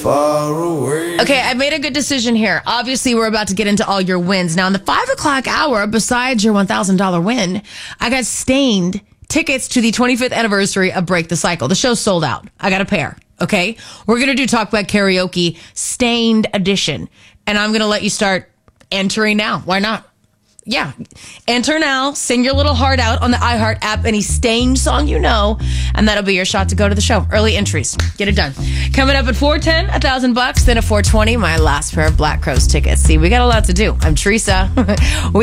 far away. Okay, I made a good decision here. Obviously, we're about to get into all your wins. Now, in the 5 o'clock hour, besides your $1,000 win, I got Stained tickets to the 25th anniversary of Break the Cycle. The show's sold out. I got a pair, okay? We're going to do Talkback Karaoke Stained edition. And I'm going to let you start entering now. Why not? Yeah. Enter now. Sing your little heart out on the iHeart app. Any Stained song you know. And that'll be your shot to go to the show. Early entries. Get it done. Coming up at 4:10, $1,000. Then at 4:20, my last pair of Black Crowes tickets. See, we got a lot to do. I'm Teresa.